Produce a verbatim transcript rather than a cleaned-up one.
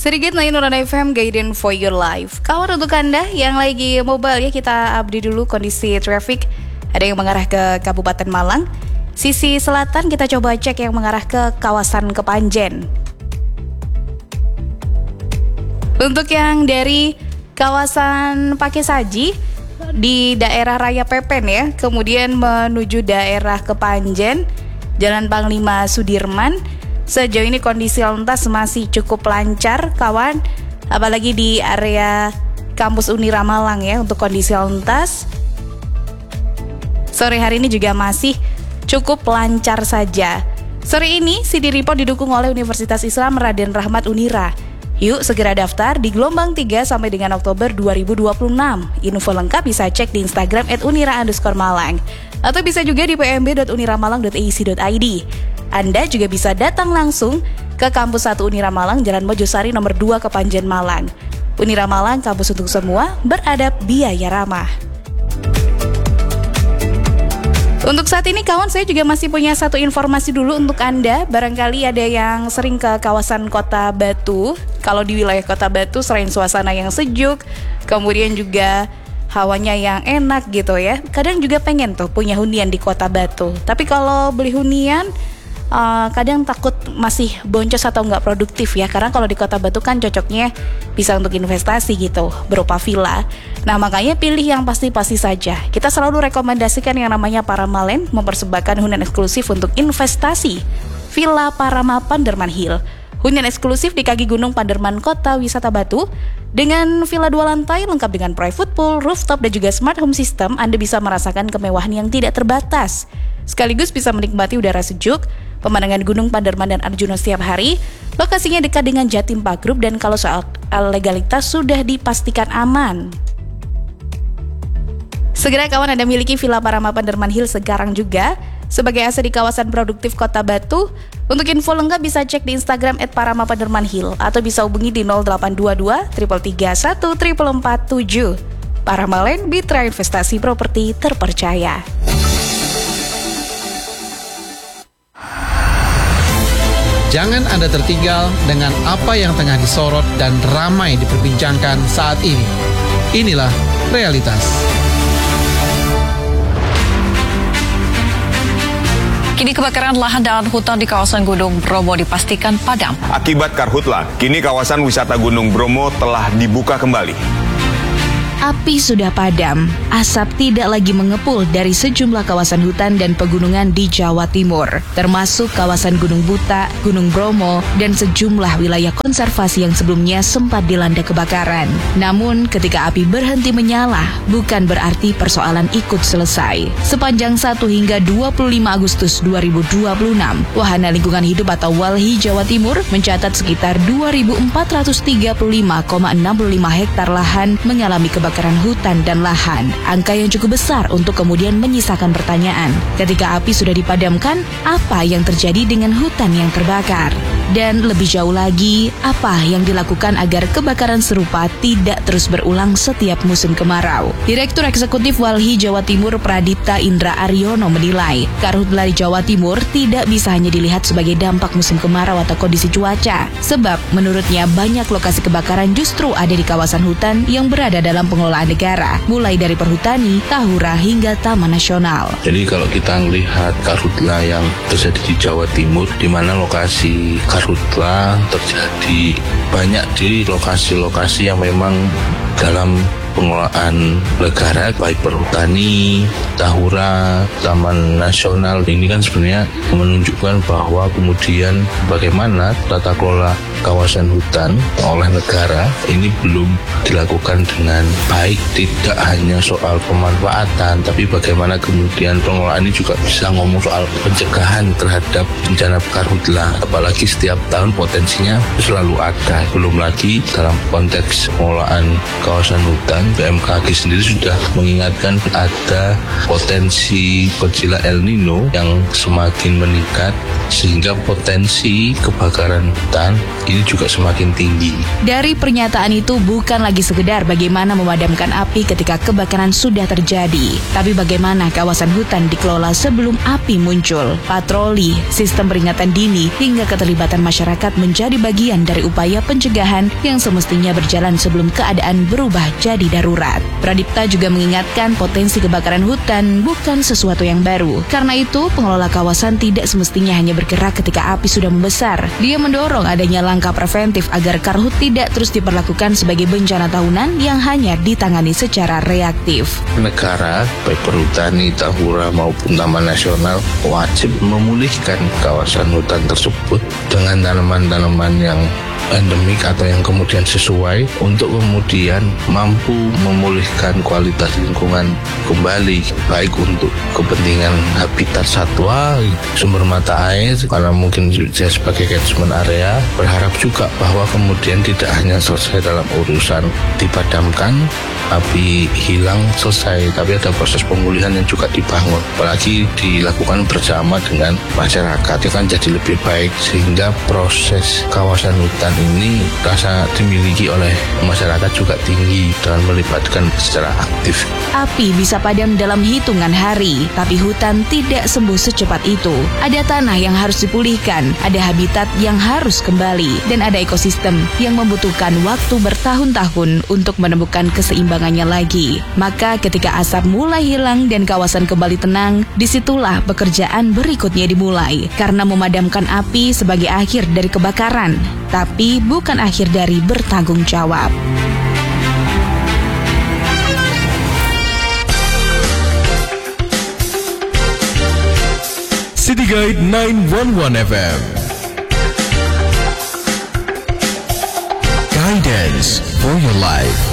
Sedikit naik Nurana F M, Guidance for Your Life. Kawan, untuk Anda yang lagi mobile ya, kita update dulu kondisi traffic. Ada yang mengarah ke Kabupaten Malang. Sisi selatan kita coba cek yang mengarah ke kawasan Kepanjen. Untuk yang dari kawasan Pakesaji di daerah Raya Pepen ya, kemudian menuju daerah Kepanjen, Jalan Panglima Sudirman. Sejauh ini kondisi lalu lintas masih cukup lancar, kawan. Apalagi di area kampus Unira Malang ya, untuk kondisi lalu lintas. Sore hari ini juga masih cukup lancar saja. Sore ini C D Report didukung oleh Universitas Islam Raden Rahmat Unira. Yuk segera daftar di gelombang tiga sampai dengan Oktober dua ribu dua puluh enam. Info lengkap bisa cek di Instagram at unira underscore malang. Atau bisa juga di p m b dot uniramalang dot a c dot i d. Anda juga bisa datang langsung ke Kampus satu Unira Malang, Jalan Mojosari nomor dua Kepanjen Malang. Unira Malang, kampus untuk semua, beradab, biaya ramah. Untuk saat ini kawan, saya juga masih punya satu informasi dulu untuk Anda. Barangkali ada yang sering ke kawasan Kota Batu. Kalau di wilayah Kota Batu, selain suasana yang sejuk, kemudian juga hawanya yang enak gitu ya, kadang juga pengen tuh punya hunian di Kota Batu. Tapi kalau beli hunian, Uh, kadang takut masih boncos atau nggak produktif ya, karena kalau di Kota Batu kan cocoknya bisa untuk investasi gitu, berupa villa. Nah makanya pilih yang pasti-pasti saja. Kita selalu rekomendasikan yang namanya Paramalen, mempersembahkan hunian eksklusif untuk investasi. Villa Parama Panderman Hill, hunian eksklusif di kaki Gunung Panderman, Kota Wisata Batu. Dengan villa dua lantai lengkap dengan private pool, rooftop dan juga smart home system, Anda bisa merasakan kemewahan yang tidak terbatas. Sekaligus bisa menikmati udara sejuk, pemandangan Gunung Panderman dan Arjuna setiap hari. Lokasinya dekat dengan Jatim Park Group, dan kalau soal legalitas sudah dipastikan aman. Segera kawan, Anda miliki Villa Parama Panderman Hill sekarang juga sebagai aset di kawasan produktif Kota Batu. Untuk info lengkap bisa cek di Instagram at parama panderman hill atau bisa hubungi di nol delapan dua dua tiga tiga satu empat empat tujuh. Paramalen, mitra investasi properti terpercaya. Jangan Anda tertinggal dengan apa yang tengah disorot dan ramai diperbincangkan saat ini. Inilah realitas. Kini kebakaran lahan dan hutan di kawasan Gunung Bromo dipastikan padam. Akibat karhutla, kini kawasan wisata Gunung Bromo telah dibuka kembali. Api sudah padam, asap tidak lagi mengepul dari sejumlah kawasan hutan dan pegunungan di Jawa Timur, termasuk kawasan Gunung Buta, Gunung Bromo, dan sejumlah wilayah konservasi yang sebelumnya sempat dilanda kebakaran. Namun, ketika api berhenti menyala, bukan berarti persoalan ikut selesai. Sepanjang satu hingga dua puluh lima Agustus dua ribu dua puluh enam, Wahana Lingkungan Hidup atau Walhi Jawa Timur mencatat sekitar dua ribu empat ratus tiga puluh lima koma enam puluh lima hektar lahan mengalami kebakaran kebakaran hutan dan lahan. Angka yang cukup besar untuk kemudian menyisakan pertanyaan. Ketika api sudah dipadamkan, apa yang terjadi dengan hutan yang terbakar? Dan lebih jauh lagi, apa yang dilakukan agar kebakaran serupa tidak terus berulang setiap musim kemarau? Direktur Eksekutif Walhi Jawa Timur Pradipta Indra Aryono menilai, karhutla di Jawa Timur tidak bisa hanya dilihat sebagai dampak musim kemarau atau kondisi cuaca. Sebab menurutnya banyak lokasi kebakaran justru ada di kawasan hutan yang berada dalam pengelolaan negara, mulai dari perhutani, tahura hingga taman nasional. Jadi kalau kita melihat karhutla yang terjadi di Jawa Timur, di mana lokasi karhutla terjadi banyak di lokasi-lokasi yang memang dalam pengelolaan negara, baik perhutani, tahura, taman nasional. Ini kan sebenarnya menunjukkan bahwa kemudian bagaimana tata kelola kawasan hutan oleh negara ini belum dilakukan dengan baik. Tidak hanya soal pemanfaatan, tapi bagaimana kemudian pengelolaan ini juga bisa ngomong soal pencegahan terhadap bencana karhutla. Apalagi setiap tahun potensinya selalu ada. Belum lagi dalam konteks pengelolaan kawasan hutan bulan B M K G sendiri sudah mengingatkan ada potensi gejala El Nino yang semakin meningkat sehingga potensi kebakaran hutan ini juga semakin tinggi. Dari pernyataan itu bukan lagi sekedar bagaimana memadamkan api ketika kebakaran sudah terjadi, tapi bagaimana kawasan hutan dikelola sebelum api muncul. Patroli, sistem peringatan dini, hingga keterlibatan masyarakat menjadi bagian dari upaya pencegahan yang semestinya berjalan sebelum keadaan berubah jadi darurat. Pradipta juga mengingatkan potensi kebakaran hutan bukan sesuatu yang baru. Karena itu, pengelola kawasan tidak semestinya hanya bergerak ketika api sudah membesar. Dia mendorong adanya langkah preventif agar karhut tidak terus diperlakukan sebagai bencana tahunan yang hanya ditangani secara reaktif. Negara, baik perhutani, Tahura maupun Taman Nasional wajib memulihkan kawasan hutan tersebut dengan tanaman-tanaman yang endemik atau yang kemudian sesuai untuk kemudian mampu memulihkan kualitas lingkungan kembali, baik untuk kepentingan habitat satwa, sumber mata air, karena mungkin saya sebagai catchment area berharap juga bahwa kemudian tidak hanya selesai dalam urusan dipadamkan, api hilang selesai, tapi ada proses pemulihan yang juga dibangun, apalagi dilakukan bersama dengan masyarakat, itu kan jadi lebih baik, sehingga proses kawasan hutan ini rasa dimiliki oleh masyarakat juga tinggi dan melibatkan secara aktif. Api bisa padam dalam hitungan hari, tapi hutan tidak sembuh secepat itu. Ada tanah yang harus dipulihkan, ada habitat yang harus kembali, dan ada ekosistem yang membutuhkan waktu bertahun-tahun untuk menemukan keseimbangannya lagi. Maka ketika asap mulai hilang dan kawasan kembali tenang, disitulah pekerjaan berikutnya dimulai. Karena memadamkan api sebagai akhir dari kebakaran, tapi bukan akhir dari bertanggung jawab. City Guide nine one one F M. Guidance for your life.